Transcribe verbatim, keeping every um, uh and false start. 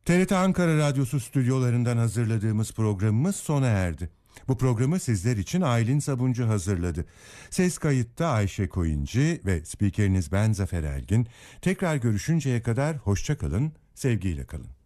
T R T Ankara Radyosu stüdyolarından hazırladığımız programımız sona erdi. Bu programı sizler için Aylin Sabuncu hazırladı. Ses kayıtta Ayşe Koyuncu ve spikeriniz ben Zafer Ergin. Tekrar görüşünceye kadar hoşça kalın, sevgiyle kalın.